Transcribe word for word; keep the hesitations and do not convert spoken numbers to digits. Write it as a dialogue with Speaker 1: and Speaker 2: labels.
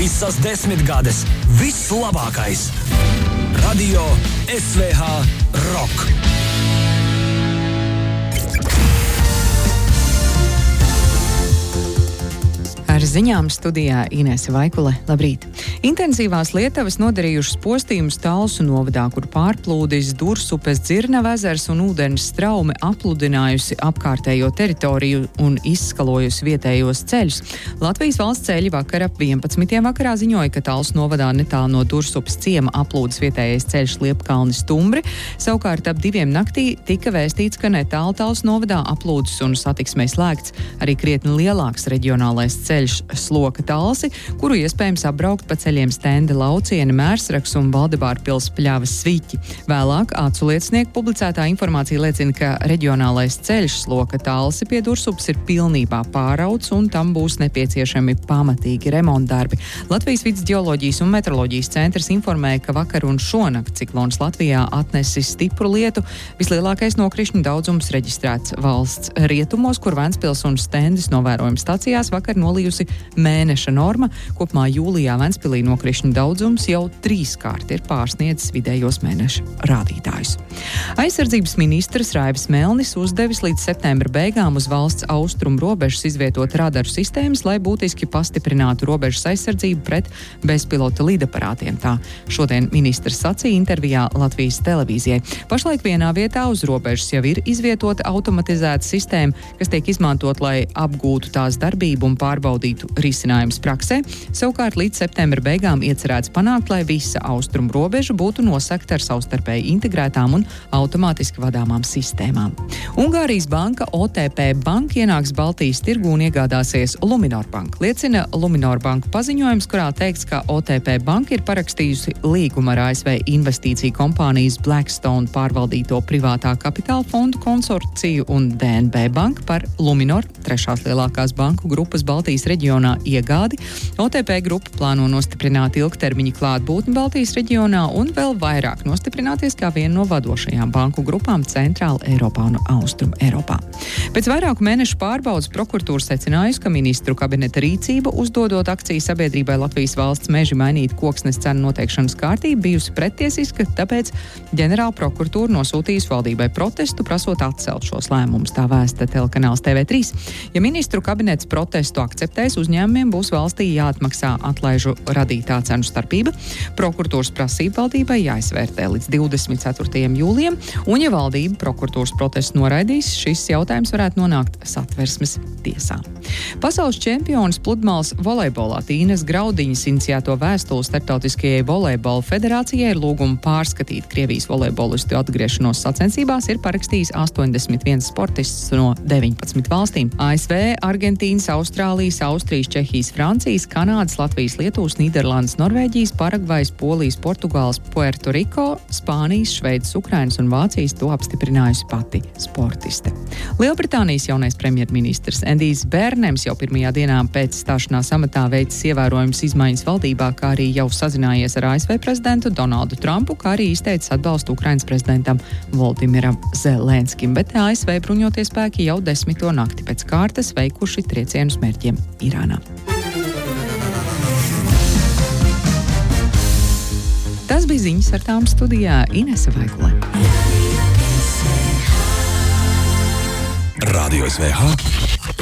Speaker 1: Visas desmitgades, viss labākais. Radio S V H Rock.
Speaker 2: Ar ziņām studijā Inese Vaikule. Labrīt! Intensīvās lietavas nodarījušas postījumus Talsu novadā, kur pārplūdis Dursupes Dzirnava ezers un ūdens straume apludinājusi apkārtējo teritoriju un izskalojusi vietējos ceļus. Latvijas valsts ceļi vakar ap vienpadsmitiem vakarā ziņoja, ka Talsu novadā netālu no Dursupes ciema aplūdes vietējais ceļš Liepkalni Stumbri. Savukārt ap diviem naktī tika vēstīts, ka netālu Talsu novadā aplūdes un satiksmē slēgts arī krietni lielāks reģionālais ceļš Sloka Talsi, kuru iespējams apbraukt pa ceļiem Stende Laucieni, Mērsraks un Valdebārpils Pļavas Sviķi. Vēlāk acu liecinieku publicētā informācija liecina, ka reģionālais ceļš Sloka Talsi pie Dursupas ir pilnībā pārauts un tam būs nepieciešami pamatīgi remontdarbi. Latvijas vides ģeoloģijas un meteoroloģijas centrs informēja, ka vakar un šonakt ciklons Latvijā atnesis stipru lietu. Vislielākais nokrišņu daudzums reģistrēts valsts rietumos, kur Ventspils un Stendes novērojuma stacijās vakar nolījusi mēneša norma. Kopumā jūlijā Ventspilī nokrišņu daudzums jau trīskārt ir pārsniedzis vidējos mēneša rādītājus. Aizsardzības ministrs Raivis Melnis uzdevis līdz septembra beigām uz valsts austrumu robežas izvietot radaru sistēmas, lai būtiski pastiprinātu robežas aizsardzību pret bezpilota lidaparātiem. Tā šodien ministrs sacīja intervijā Latvijas televīzijai. Pašlaik vienā vietā uz robežas jau ir izvietota automatizēta sistēma, kas tiek izmantot, lai apgūtu tās darbību un pārbaudītu risinājumus praksē. Savukārt līdz septembra beigām iecerēts panākt, lai visa austrumu robeža būtu nosegta ar savstarpēji integrētām un automātiski vadāmām sistēmām. Ungārijas banka O T P Bank ienāks Baltijas tirgū un iegādāsies Luminor Bank. Liecina Luminor Banku paziņojums, kurā teikts, ka O T P Banka ir parakstījusi līgumu ar A S V investīciju kompānijas Blackstone pārvaldīto privātā kapitāla fondu konsorciju un D N B Banka par Luminor, trešās lielākās banku grupas Baltijas reģionā iegādi. O T P grupa plāno nostiprināt ilgtermiņa klātbūtni Baltijas reģionā un vēl vairāk nostiprināties kā viena no vadošajām banku grupām Centrāla Eiropā un Austrum Eiropā. Pēc vairāku mēnešu pārbaudas prokuratūra secinājusi, ka ministru kabineta rīcība uzdodot akciju sabiedrībai Latvijas valsts meži mainīt koksnes cenu noteikšanas kārtību bijusi prettiesiska, tāpēc ģenerāla prokuratūra nosūtījusi valdībai protestu, prasot atcelt šos lēmumus, tā vēsta telekanāls T V trīs. Ja ministru kabinets protestu akceptēs, uzņēmumiem būs valstī jāatmaksā atlaižu radītā cenu starpība. Prokuratūras prasība valdībai jāizvērtē līdz divdesmit ceturtajam jūlijam, un ja valdība prokuratūras protestu noraidīs, šis jautājums varētu nonākt Satversmes tiesā. Pasaules čempionas pludmales volejbolā Tīnes Graudiņas iniciēto vēstuli Starptautiskajai volejbola federācijai ar lūgumu pārskatīt Krievijas volejbolistu atgriešanos sacensībās ir parakstījis astoņdesmit viens sportists no deviņpadsmit valstīm. A S V, Argentīnas, Austrālijas, Austrijas, Čehijas, Francijas, Kanādas, Latvijas, Lietuvas, Nīderlandes, Norvēģijas, Paragvajas, Polijas, Portugāles, Puertoriko, Spānijas, Šveices, Ukrainas un Vācijas to apstiprinājusi pati sportiste. Lielbritānijas jaunais premjerministrs Endijs Bērnems jau pirmajā dienā pēc stāšanās amatā veicis ievērojamas izmaiņas valdībā, kā arī jau sazinājies ar A S V prezidentu Donaldu Trumpu, kā arī izteicis atbalstu Ukrainas prezidentam Volodimiram Zelenskim, bet A S V bruņotie spēki jau desmito nakti pēc kārtas veikuši triecienus mērķiem Irānā. Tas bija ziņas ar tām studijā Inese Vaikule.
Speaker 1: Radio S V H